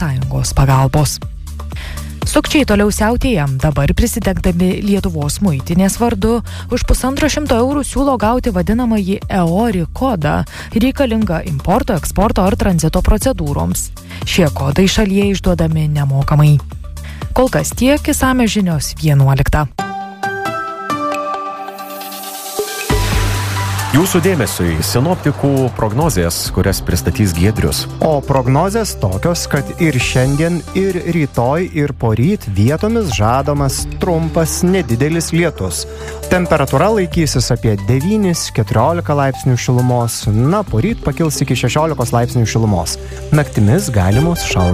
ES pagalbos. Sukčiai toliau siautėja, dabar prisidegdami Lietuvos muitinės vardu už 150 eurų siūlo gauti vadinamąjį EORI kodą, reikalingą importo, eksporto ar tranzito procedūroms. Šie kodai šalyje išduodami nemokamai. Kol kas tiek, išsamios žinios 11. Jūsų dėmesiui sinoptikų prognozės, kurias pristatys Giedrius. O prognozės tokios, kad ir šiandien, ir rytoj, ir poryt vietomis žadamas trumpas nedidelis lietus. Temperatūra laikysis apie 9-14 laipsnių šilumos, poryt pakils iki 16 laipsnių šilumos. Naktimis galimos šalnos.